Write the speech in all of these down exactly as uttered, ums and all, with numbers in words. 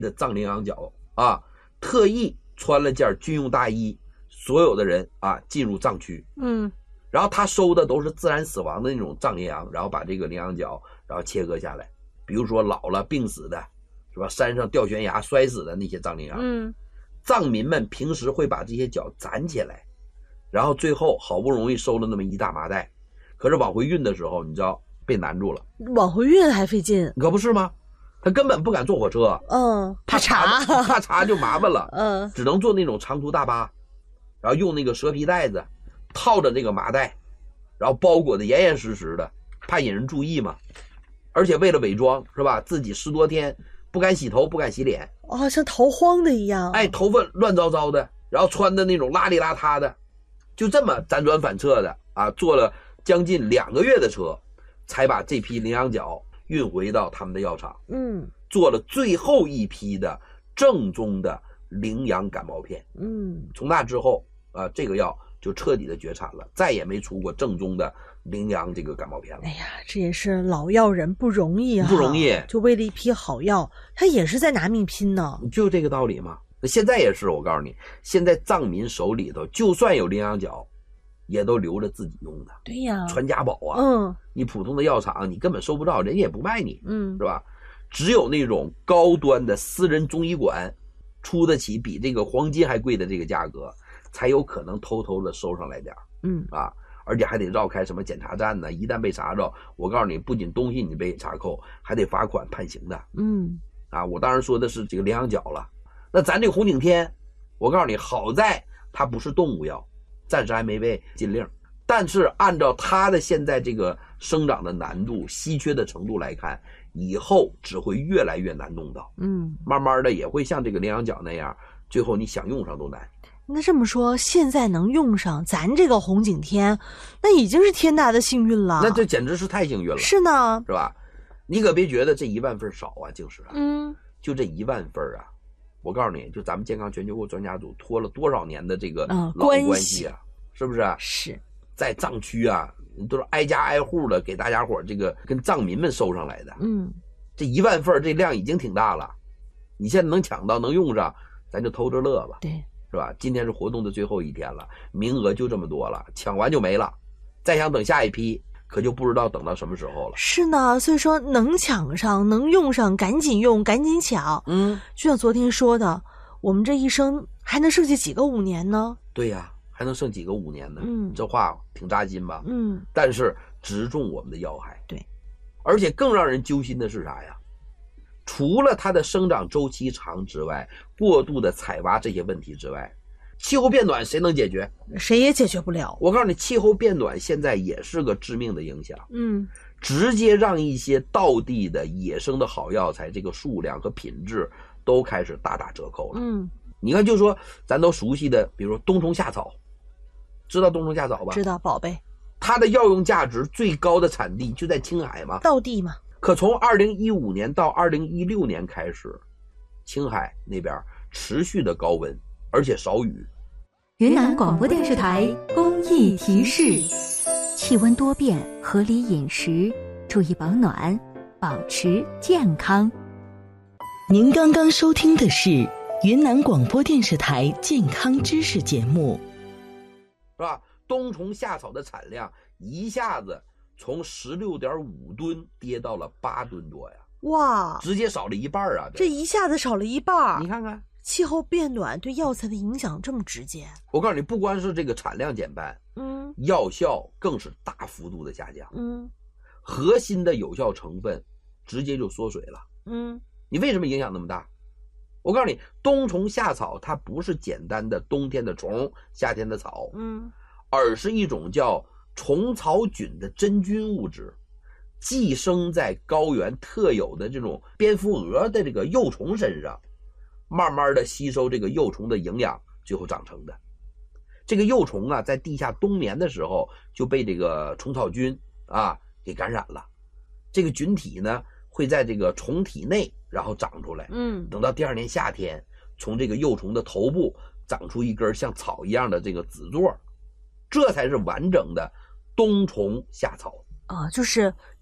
的藏羚羊角啊，特意穿了件军用大衣，所有的人啊进入藏区。 嗯， 然后他收的都是自然死亡的那种藏羚羊，然后把这个羚羊角然后切割下来，比如说老了病死的，是吧？山上掉悬崖摔死的那些藏羚羊。 嗯， 藏民们平时会把这些角攒起来，然后最后好不容易收了那么一大麻袋，可是往回运的时候，你知道被难住了， 往回运还费劲， 可不是吗？他根本不敢坐火车， 嗯， 怕查， 怕查就麻烦了， 嗯， 只能坐那种长途大巴，然后用那个蛇皮袋子套着这个麻袋，然后包裹的严严实实的，怕引人注意嘛。而且为了伪装，是吧？自己十多天不敢洗头，不敢洗脸， 哦，像逃荒的一样， 哎，头发乱糟糟的，然后穿的那种邋里邋遢的，就这么辗转反侧的啊，坐了将近两个月的车，才把这批羚羊角运回到他们的药厂， 嗯， 做了最后一批的正宗的羚羊感冒片。 嗯， 从那之后啊，这个药就彻底的绝产了，再也没出过正宗的羚羊这个感冒片了。 哎呀，这也是老药人不容易啊， 不容易， 就为了一批好药，他也是在拿命拼呢。 就这个道理嘛。那现在也是，我告诉你，现在藏民手里头就算有羚羊角，也都留着自己用的。 对呀， 传家宝啊。 嗯， 你普通的药厂你根本收不到，人家也不卖你， 嗯， 是吧？只有那种高端的私人中医馆出得起比这个黄金还贵的这个价格，才有可能偷偷的收上来点嗯啊，而且还得绕开什么检查站呢，一旦被查着，我告诉你，不仅东西你被查扣，还得罚款判刑的。 嗯， 啊，我当然说的是这个羚羊角了。那咱这个红景天，我告诉你，好在它不是动物药，暂时还没被禁令，但是按照它的现在这个生长的难度、稀缺的程度来看，以后只会越来越难弄到。 嗯， 慢慢的也会像这个羚羊角那样，最后你想用上都难。 那这么说，现在能用上咱这个红景天，那已经是天大的幸运了。 那这简直是太幸运了。 是呢， 是吧？你可别觉得这一万份少啊，净是啊， 嗯， 就这一万份啊，我告诉你，就咱们健康全球化专家组拖了多少年的这个嗯老关系啊，是不是？ 是在藏区啊，都是挨家挨户的给大家伙这个跟藏民们收上来的。 嗯， 这一万份这量已经挺大了，你现在能抢到能用上，咱就偷着乐吧。 对， 是吧？今天是活动的最后一天了，名额就这么多了，抢完就没了。再想等下一批，可就不知道等到什么时候了。 是呢，所以说能抢上能用上赶紧用赶紧抢。 嗯， 就像昨天说的，我们这一生还能剩下几个五年呢？ 对呀，还能剩几个五年呢？ 嗯， 这话挺扎心吧？ 嗯， 但是直中我们的要害。 对， 而且更让人揪心的是啥呀？除了它的生长周期长之外，过度的采挖这些问题之外，气候变暖谁能解决？ 谁也解决不了。 我告诉你，气候变暖现在也是个致命的影响， 嗯， 直接让一些道地的野生的好药材这个数量和品质都开始大打折扣了。 嗯， 你看，就说咱都熟悉的，比如说冬虫夏草，知道冬虫夏草吧？ 知道，宝贝， 它的药用价值最高的产地就在青海嘛， 道地嘛。 可从二零一五年到二零一六年开始，青海那边持续的高温，而且少雨。 云南广播电视台公益提示：气温多变，合理饮食，注意保暖，保持健康。 您刚刚收听的是云南广播电视台健康知识节目， 是吧？冬虫夏草的产量一下子从十六点五吨跌到了八吨多呀！ 哇， 直接少了一半啊！ 这一下子少了一半。 你看看， 气候变暖对药材的影响这么直接。 我告诉你，不光是这个产量减半， 嗯， 药效更是大幅度的下降。 嗯， 核心的有效成分直接就缩水了。 嗯， 你为什么影响那么大？我告诉你，冬虫夏草它不是简单的冬天的虫、夏天的草， 嗯， 而是一种叫虫草菌的真菌物质，寄生在高原特有的这种蝙蝠蛾的这个幼虫身上，慢慢的吸收这个幼虫的营养，最后长成的。这个幼虫啊，在地下冬眠的时候就被这个虫草菌啊给感染了。这个菌体呢，会在这个虫体内然后长出来， 嗯， 等到第二年夏天，从这个幼虫的头部长出一根像草一样的这个籽座，这才是完整的冬虫夏草啊，就是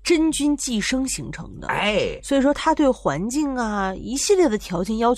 真菌寄生形成的。 哎， 所以说它对环境啊一系列的条件要求